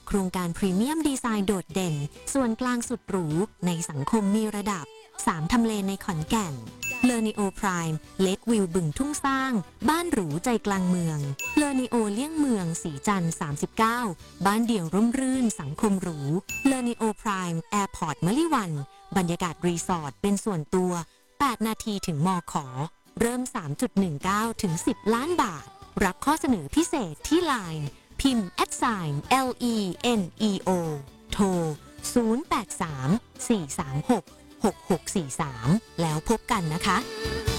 โครงการพรีเมียมดีไซน์โดดเด่นส่วนกลางสุดหรูในสังคมมีระดับ3ทำเลในขอนแก่นเลอนิโอพรายม์เลกวิวบึงทุ่งสร้างบ้านหรูใจกลางเมืองเลอนิโอเลี่ยงเมืองสีจันทร์39บ้านเดี่ยวร่มรื่นสังคมหรูเลอนิโอพรายม์แอร์พอร์ตมะลิวันบรรยากาศรีสอร์ทเป็นส่วนตัว8นาทีถึงมข.เริ่ม 3.19 ถึง 10 ล้านบาทรับข้อเสนอพิเศษที่ LINE พิมพ์ @LENEO โทร 083 436 6643 แล้วพบกันนะคะ